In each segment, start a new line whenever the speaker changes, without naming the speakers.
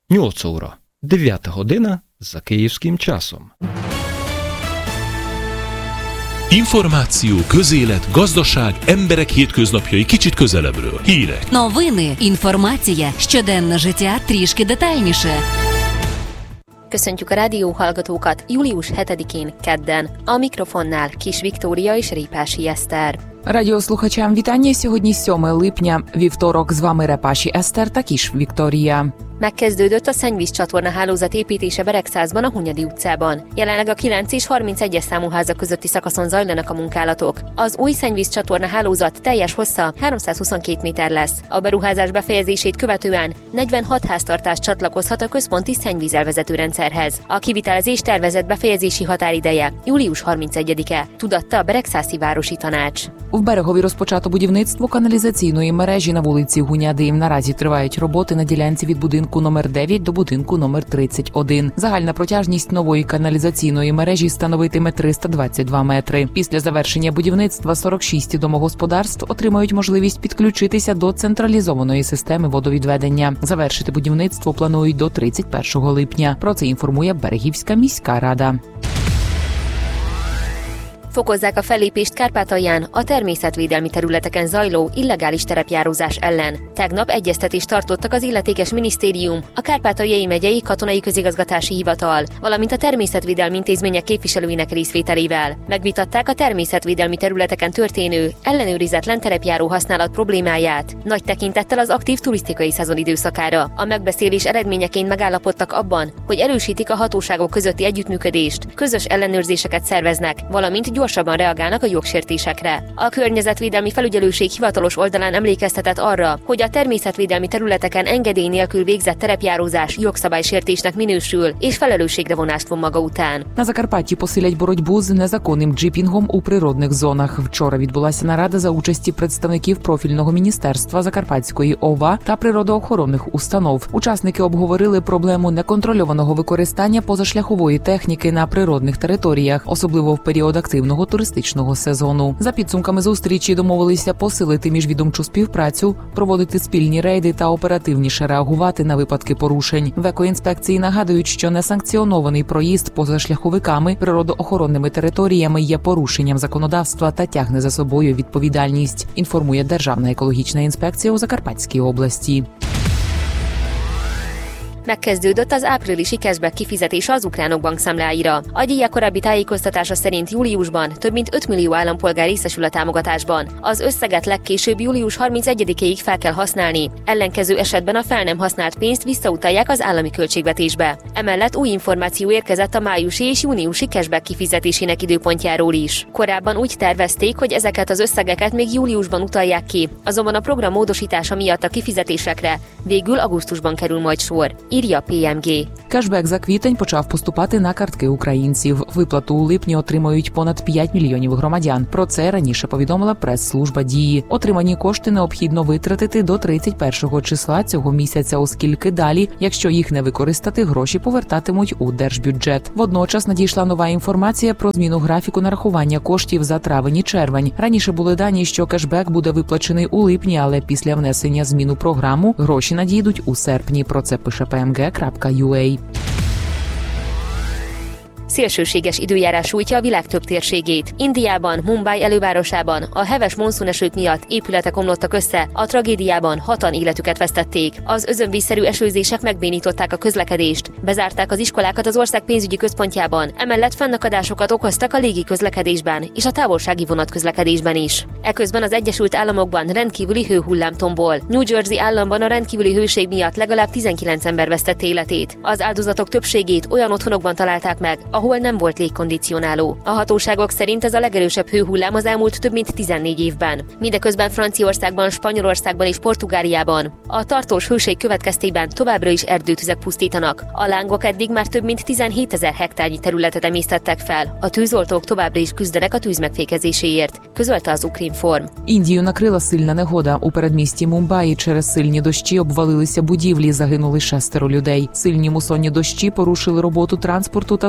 8 óra, 9 година за kиївським часом.
Információ, közélet, gazdaság, emberek hétköznapjai kicsit közelebbről. Hírek.
Новини, інформація, щоденне життя трішки детальніше.
Köszöntjük a rádióhallgatókat július 7-én kedden. A mikrofonnál Kis Viktória és Répási Eszter.
Радіослухачам вітання. Сьогодні 7 липня, вівторок. З вами Репаші Eszter та Kis Viktória.
Megkezdődött a szennyvíz csatorna hálózat építése Beregszázban, a Hunyadi utcában. Jelenleg a 9 és 31-es számú házak közötti szakaszon zajlanak a munkálatok. Az új szennyvíz csatorna hálózat teljes hossza 322 méter lesz. A beruházás befejezését követően 46 háztartás csatlakozhat a központi szennyvízelvezető rendszerhez. A kivitelezés tervezett befejezési határideje július 31-e, tudatta a Beregszászi Városi Tanács.
В Берегові розпочато будівництво каналізаційної мережі на вулиці Гуняди. Наразі тривають роботи на ділянці від будинку номер 9 до будинку номер 31. Загальна протяжність нової каналізаційної мережі становитиме 322 метри. Після завершення будівництва 46 домогосподарств отримають можливість підключитися до централізованої системи водовідведення. Завершити будівництво планують до 31 липня. Про це інформує Берегівська міська рада.
Fokozzák a fellépést Kárpátalján a természetvédelmi területeken zajló illegális terepjárózás ellen. Tegnap egyeztetést tartottak az illetékes minisztérium, a Kárpátaljai megyei katonai közigazgatási hivatal, valamint a természetvédelmi intézmények képviselőinek részvételével. Megvitatták a természetvédelmi területeken történő, ellenőrizetlen terepjáró használat problémáját, nagy tekintettel az aktív turisztikai szezon időszakára. A megbeszélés eredményeként megállapodtak abban, hogy erősítik a hatóságok közötti együttműködést, közös ellenőrzéseket szerveznek, valamint gyorsabban reagálnak a jogsértésekre. A Környezetvédelmi Felügyelőség hivatalos oldalán emlékeztetett arra, hogy a természetvédelmi területeken engedély nélkül végzett terepjárózás jogszabálysértésnek minősül, és felelősségre vonást von maga után.
На Закарпатті посилять боротьбу з незаконним джипінгом у природних зонах. Вчора відбулася нарада за участі представників профільного міністерства, Закарпатської ОВА та природоохоронних установ. Учасники обговорили проблему неконтрольованого використання позашляхової техніки на природних територіях, особливо в період активного туристичного сезону. За підсумками зустрічі домовилися посилити міжвідомчу співпрацю, проводити спільні рейди та оперативніше реагувати на випадки порушень. В екоінспекції нагадують, що несанкціонований проїзд позашляховиками природоохоронними територіями є порушенням законодавства та тягне за собою відповідальність, інформує Державна екологічна інспекція у Закарпатській області.
Megkezdődött az áprilisi cashback kifizetése az ukránok bankszámláira. A díjak korábbi tájékoztatása szerint júliusban több mint 5 millió állampolgár részesül a támogatásban. Az összeget legkésőbb július 31-ig fel kell használni. Ellenkező esetben a fel nem használt pénzt visszautalják az állami költségvetésbe. Emellett új információ érkezett a májusi és júniusi cashback kifizetésének időpontjáról is. Korábban úgy tervezték, hogy ezeket az összegeket még júliusban utalják ki, azonban a program módosítása miatt a kifizetésekre végül augusztusban kerül majd sor. Írja PMG.
Кешбек за квітень почав поступати на картки українців. Виплату у липні отримають понад 5 мільйонів громадян. Про це раніше повідомила прес-служба Дії. Отримані кошти необхідно витратити до 31 числа цього місяця, оскільки далі, якщо їх не використати, гроші повертатимуть у держбюджет. Водночас надійшла нова інформація про зміну графіку нарахування коштів за травень і червень. Раніше були дані, що кешбек буде виплачений у липні, але після внесення змін у програму гроші надійдуть у серпні. Про це пише pmg.ua.
Szélsőséges időjárás sújtja a világ több térségét. Indiában, Mumbai elővárosában a heves monszunesők miatt épületek omlottak össze, a tragédiában 6-an életüket vesztették. Az özönvízszerű esőzések megbénították a közlekedést, bezárták az iskolákat az ország pénzügyi központjában, emellett fennakadásokat okoztak a légi közlekedésben és a távolsági vonatközlekedésben is. Eközben az Egyesült Államokban rendkívüli hőhullám tombol. New Jersey államban a rendkívüli hőség miatt legalább 19 ember vesztette életét. Az áldozatok többségét olyan otthonokban találták meg, ahol nem volt légkondicionáló. A hatóságok szerint ez a legerősebb hőhullám az elmúlt több mint 14 évben. Mindeközben Franciaországban, Spanyolországban és Portugáliában a tartós hőség következtében továbbra is erdőtüzek pusztítanak. A lángok eddig már több mint 17 000 hektárnyi területet emésztettek fel. A tűzoltók továbbra is küzdenek a tűz megfékezéséért, közölte az Ukrinform.
Індію накрила сильна негода. У передмісті Мумбаї через сильні дощі обвалилися будівлі, загинули 6 людей. Сильні мусонні дощі порушили роботу транспорту та змусили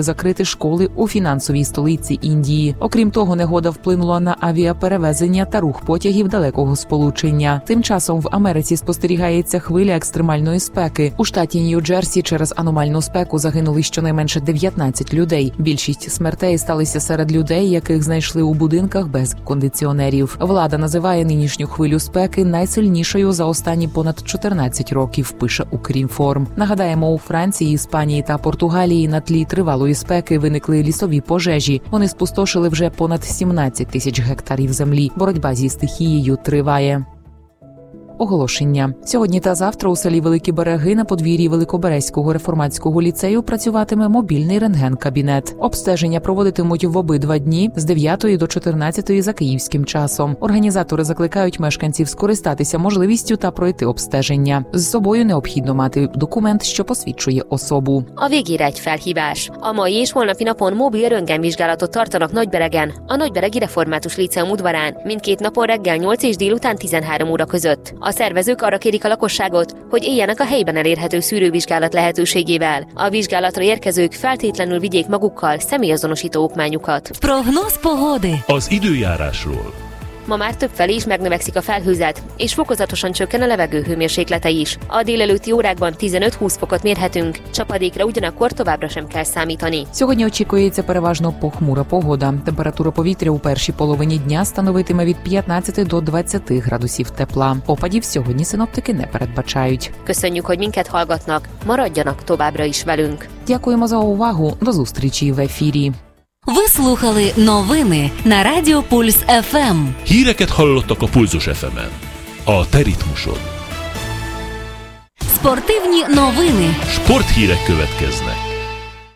вирішили закрити школи у фінансовій столиці Індії. Окрім того, негода вплинула на авіаперевезення та рух потягів далекого сполучення. Тим часом в Америці спостерігається хвиля екстремальної спеки. У штаті Нью-Джерсі через аномальну спеку загинули щонайменше 19 людей. Більшість смертей сталися серед людей, яких знайшли у будинках без кондиціонерів. Влада називає нинішню хвилю спеки найсильнішою за останні понад 14 років, пише Укрінформ. Нагадаємо, у Франції, Іспанії та Португалії на тлі тривалої спеки виникли лісові пожежі. Вони спустошили вже понад 17 тисяч гектарів землі. Боротьба зі стихією триває. Оголошення. Сьогодні та завтра у селі Великі Береги на подвір'ї Великоберезького реформатського ліцею працюватиме мобільний рентген-кабінет. Обстеження проводитимуть в обидва дні з 9 до 14 за київським часом. Організатори закликають мешканців скористатися можливістю та пройти обстеження. З собою необхідно мати документ, що посвідчує особу.
A végére egy felhívás. A mai és holnapi napon mobil röntgenvizsgálatot tartanak Nagyberegen, a Nagyberegi Református Líceum udvarán, mindkét napon reggel 8 és délután 13 óra között. A szervezők arra kérik a lakosságot, hogy éljenek a helyben elérhető szűrővizsgálat lehetőségével. A vizsgálatra érkezők feltétlenül vigyék magukkal személyazonosító okmányukat.
Прогноз погоди.
Az időjárásról.
Ma már többfelé is megnövekszik a felhőzet, és fokozatosan csökken a levegő hőmérséklete is. A délelőtti órákban 15-20 fokot mérhetünk, csapadékra ugyanakkor továbbra sem kell számítani.
Сьогодні очікується переважно похмура погода. Температура повітря у першій половині дня становитиме від 15 до 20 градусів тепла. Опадів сьогодні синоптики не передбачають.
Köszönjük, hogy minket hallgatnak, maradjanak továbbra is velünk.
Дякуємо за увагу. До зустрічі в ефірі.
Ви слухали новини на Радіо Пульс ФМ.
Híreket hallottak a Pulzus FM-en. A te ritmusod.
Спортивні новини.
Sporthírek következnek.